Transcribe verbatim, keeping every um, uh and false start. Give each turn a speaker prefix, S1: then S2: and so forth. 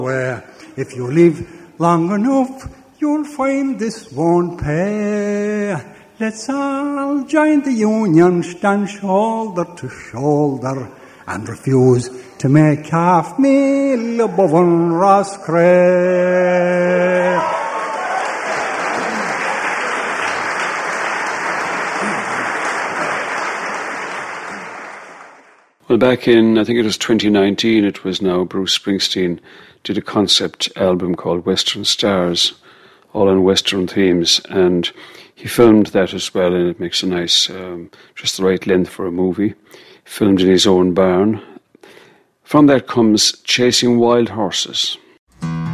S1: Where if you live long enough, you'll find this won't pay. Let's all join the union, stand shoulder to shoulder, and refuse to make half meal above one Roscrea.
S2: Well, back in, I think it was twenty nineteen, it was now, Bruce Springsteen did a concept album called Western Stars, all on Western themes, and he filmed that as well, and it makes a nice, um, just the right length for a movie. Filmed in his own barn. From that comes Chasing Wild Horses.